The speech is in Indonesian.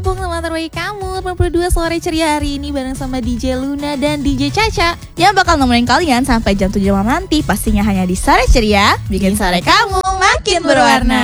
Teman terbaik kamu 82 sore ceria hari ini bareng sama DJ Luna dan DJ Caca yang bakal nemenin kalian sampai jam 7 malam nanti. Pastinya hanya di Sore Ceria, bikin sore kamu makin berwarna.